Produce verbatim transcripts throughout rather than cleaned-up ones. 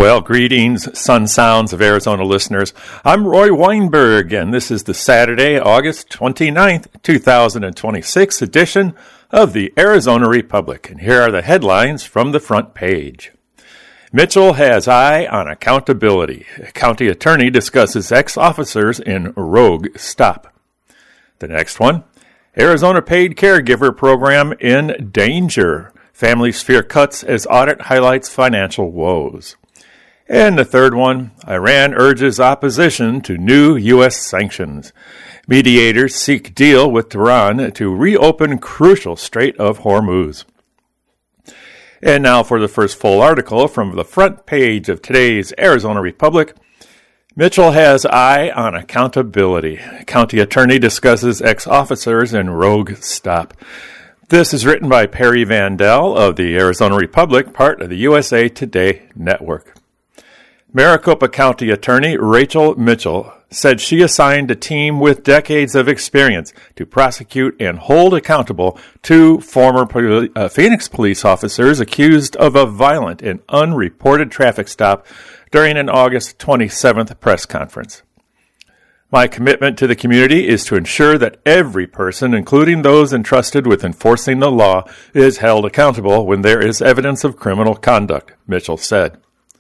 Well, greetings, sun sounds of Arizona listeners. I'm Roy Weinberg, and this is the Saturday, August twenty-ninth, twenty twenty-six edition of the Arizona Republic. And here are the headlines from the front page. Mitchell has eye on accountability. County attorney discusses ex-officers in rogue stop. The next one, Arizona paid caregiver program in danger. Families fear cuts as audit highlights financial woes. And the third one, Iran urges opposition to new U S sanctions. Mediators seek deal with Tehran to reopen crucial Strait of Hormuz. And now for the first full article from the front page of today's Arizona Republic. Mitchell has eye on accountability. County attorney discusses ex-officers in rogue stop. This is written by Perry Vandell of the Arizona Republic, part of the U S A Today network. Maricopa County Attorney Rachel Mitchell said she assigned a team with decades of experience to prosecute and hold accountable two former poli- uh, Phoenix police officers accused of a violent and unreported traffic stop during an August twenty-seventh press conference. My commitment to the community is to ensure that every person, including those entrusted with enforcing the law, is held accountable when there is evidence of criminal conduct, Mitchell said.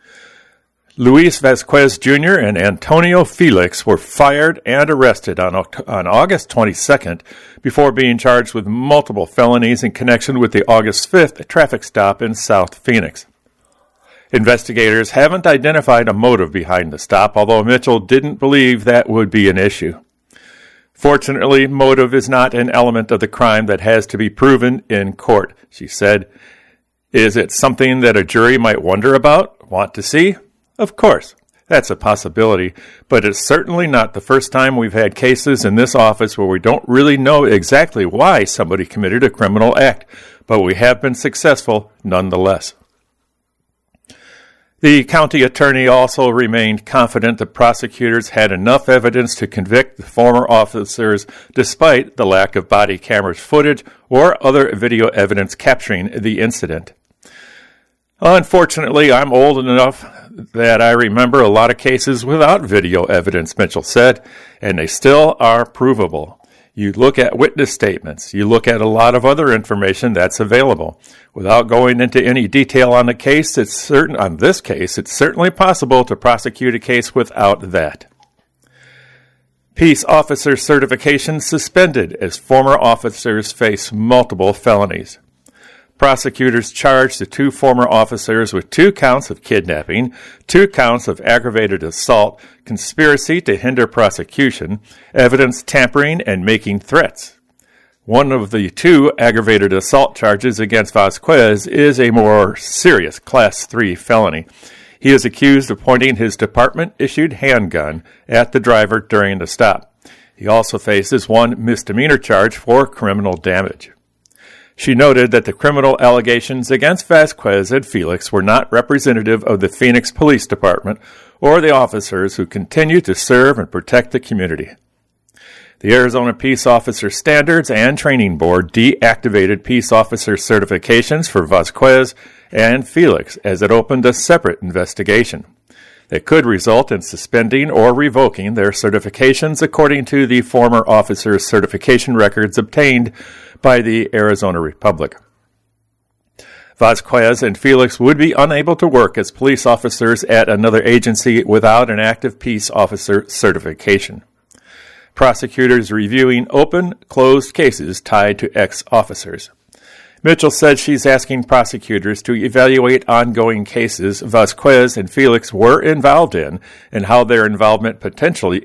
Luis Vasquez Junior and Antonio Felix were fired and arrested on, on August twenty-second before being charged with multiple felonies in connection with the August fifth traffic stop in South Phoenix. Investigators haven't identified a motive behind the stop, although Mitchell didn't believe that would be an issue. Fortunately, motive is not an element of the crime that has to be proven in court, she said. Is it something that a jury might wonder about, want to see? Of course, that's a possibility, but it's certainly not the first time we've had cases in this office where we don't really know exactly why somebody committed a criminal act, but we have been successful nonetheless. The county attorney also remained confident that prosecutors had enough evidence to convict the former officers despite the lack of body camera footage or other video evidence capturing the incident. Unfortunately, I'm old enough that I remember a lot of cases without video evidence, Mitchell said, and they still are provable. You look at witness statements. You look at a lot of other information that's available. Without going into any detail on the case, it's certain on this case, it's certainly possible to prosecute a case without that. Peace officer certification suspended as former officers face multiple felonies. Prosecutors charged the two former officers with two counts of kidnapping, two counts of aggravated assault, conspiracy to hinder prosecution, evidence tampering, and making threats. One of the two aggravated assault charges against Vasquez is a more serious Class three felony. He is accused of pointing his department-issued handgun at the driver during the stop. He also faces one misdemeanor charge for criminal damage. She noted that the criminal allegations against Vasquez and Felix were not representative of the Phoenix Police Department or the officers who continue to serve and protect the community. The Arizona Peace Officer Standards and Training Board deactivated peace officer certifications for Vasquez and Felix as it opened a separate investigation. That could result in suspending or revoking their certifications according to the former officers' certification records obtained by the Arizona Republic. Vasquez and Felix would be unable to work as police officers at another agency without an active peace officer certification. Prosecutors reviewing open, closed cases tied to ex-officers. Mitchell said she's asking prosecutors to evaluate ongoing cases Vasquez and Felix were involved in and how their involvement potentially